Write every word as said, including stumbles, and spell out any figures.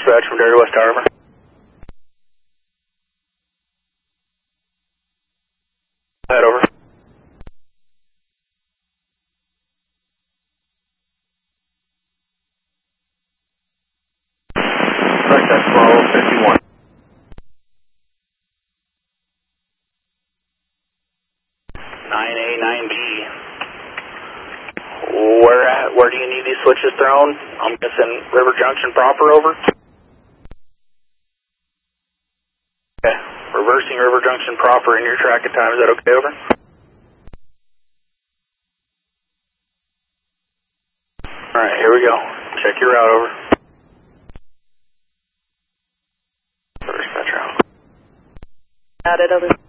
dispatch from Dairy West Tower. Head over. Correct, that's twelve fifty-one. nine A, nine B. Where at, where do you need these switches thrown? I'm guessing River Junction proper, over. Okay, reversing River Junction proper in your tracking time, is that okay, over? Alright, here we go. Check your route, over. Dispatch route. Got it, over.